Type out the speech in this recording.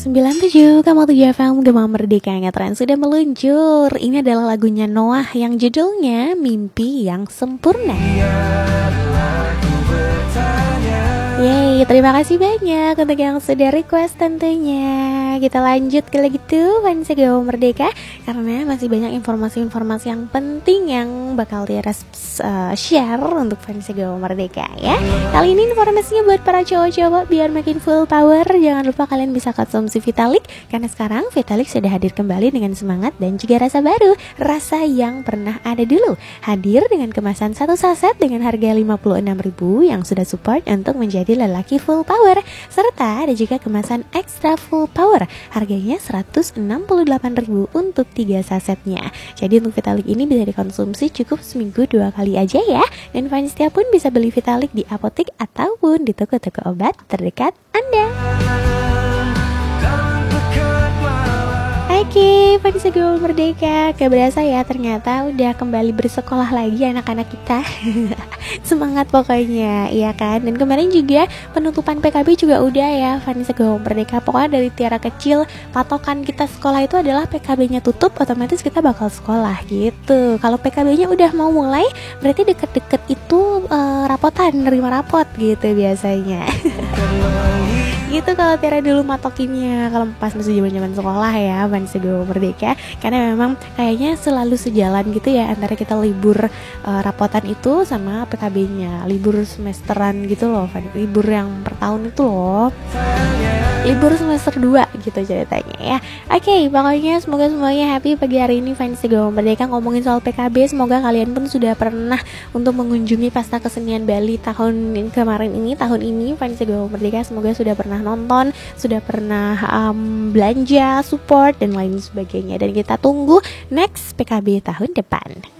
97,7 FM Gema Merdeka Ngetren sudah meluncur. Ini adalah lagunya Noah yang judulnya Mimpi yang Sempurna. Yeay, terima kasih banyak untuk yang sudah request tentunya. Kita lanjut ke lagi tuh fans Gema Merdeka, karena masih banyak informasi-informasi yang penting yang bakal share untuk fans Gema Merdeka ya. Kali ini informasinya buat para cowok-cowok biar makin full power. Jangan lupa kalian bisa konsumsi Vitalik, karena sekarang Vitalik sudah hadir kembali dengan semangat dan juga rasa baru, rasa yang pernah ada dulu. Hadir dengan kemasan 1 saset dengan harga 56.000 yang sudah support untuk menjadi lelaki full power, serta ada juga kemasan extra full power, harganya 168.000 untuk 3 sasetnya. Jadi untuk Vitalik ini bisa dikonsumsi cukup seminggu 2 kali aja ya. Dan fans setia pun bisa beli Vitalik di apotek ataupun di toko-toko obat terdekat Anda. Oke, fans Gema Merdeka, gak berasa ya ternyata udah kembali bersekolah lagi anak-anak kita. Semangat pokoknya, iya kan? Dan kemarin juga penutupan PKB juga udah ya fans Gema Merdeka. Pokoknya dari tiara kecil patokan kita sekolah itu adalah PKB-nya tutup, otomatis kita bakal sekolah gitu. Kalau PKB-nya udah mau mulai, berarti deket-deket itu rapotan, nerima rapot gitu biasanya. Gitu kalau Tiara dulu matokinnya kalau pas masih zaman sekolah ya fans Gema Merdeka, karena memang kayaknya selalu sejalan gitu ya antara kita libur rapotan itu sama PKB-nya, libur semesteran gitu loh, libur yang per tahun itu loh, libur semester 2 gitu ceritanya ya. Oke, pokoknya semoga semuanya happy pagi hari ini fans Gema Merdeka. Ngomongin soal PKB, semoga kalian pun sudah pernah untuk mengunjungi Pesta Kesenian Bali tahun ini fans Gema Merdeka, semoga sudah pernah nonton, sudah pernah belanja, support dan lain sebagainya. Dan kita tunggu next PKB tahun depan.